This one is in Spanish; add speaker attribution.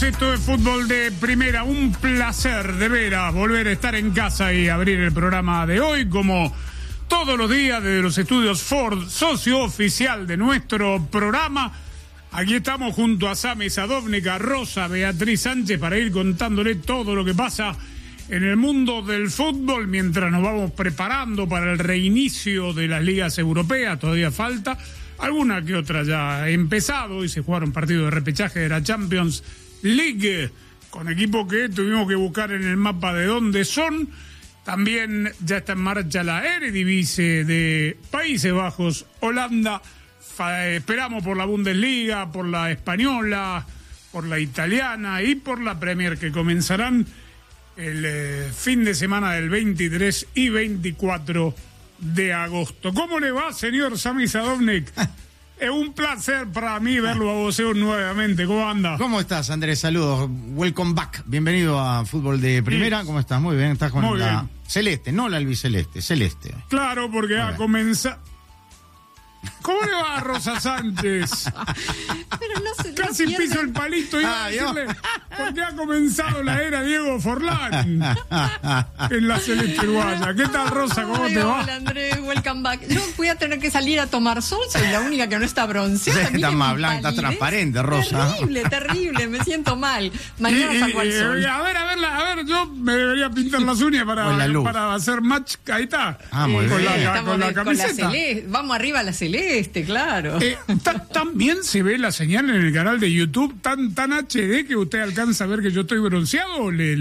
Speaker 1: Esto es Fútbol de Primera, un placer de veras volver a estar en casa y abrir el programa de hoy como todos los días desde los estudios Ford, socio oficial de nuestro programa. Aquí estamos junto a Sami Sadovnik, a Rosa, Beatriz Sánchez para ir contándole todo lo que pasa en el mundo del fútbol mientras nos vamos preparando para el reinicio de las ligas europeas. Todavía falta, alguna que otra ya ha empezado y se jugaron partidos de repechaje de la Champions League, con equipos que tuvimos que buscar en el mapa de dónde son. También ya está en marcha la Eredivisie de Países Bajos, Holanda. Esperamos por la Bundesliga, por la española, por la italiana y por la Premier, que comenzarán el fin de semana del 23 y 24 de agosto. ¿Cómo le va, señor Sami Sadovnik? Es un placer para mí verlo a voceo nuevamente. ¿Cómo anda?
Speaker 2: ¿Cómo estás, Andrés? Saludos. Welcome back. Bienvenido a Fútbol de Primera. ¿Cómo estás? Muy bien. Estás con
Speaker 1: muy
Speaker 2: la
Speaker 1: bien.
Speaker 2: celeste, no la albiceleste, celeste.
Speaker 1: Claro, porque ha comenzado... ¿Cómo le va a Rosa Sánchez?
Speaker 3: Pero no sé,
Speaker 1: Casi
Speaker 3: no
Speaker 1: piso el palito y iba a decirle, porque ha comenzado la era Diego Forlán en la celeste uruguaya. ¿Qué tal, Rosa? ¿Cómo te va?
Speaker 3: Hola, Andrés, welcome back. Yo voy a tener que salir a tomar sol, soy la única que no está bronceada.
Speaker 2: Está más blanca, está transparente, Rosa.
Speaker 3: Terrible, me siento mal. Mañana salgo al sol.
Speaker 1: A ver, yo me debería pintar las uñas para hacer match. Ahí está.
Speaker 2: Muy
Speaker 1: con
Speaker 2: bien.
Speaker 1: la camiseta.
Speaker 3: Con la celeste. Vamos arriba a la celeste, claro.
Speaker 1: También se ve la señal en el canal de YouTube tan HD que usted alcanza a ver que yo estoy bronceado, o le